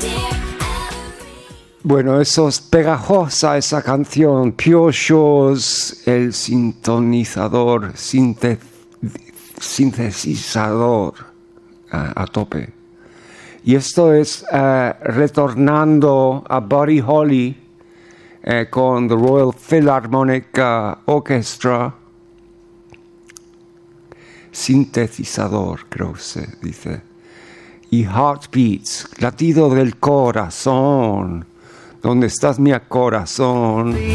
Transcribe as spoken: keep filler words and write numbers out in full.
Bueno, eso es pegajosa esa canción. Pure Shores, el sintonizador, sinte, sintetizador a, a tope. Y esto es uh, retornando a Buddy Holly eh, con The Royal Philharmonic uh, Orchestra. Sintetizador, creo que se dice. Y Heartbeats, latido del corazón. ¿Dónde estás, mi corazón?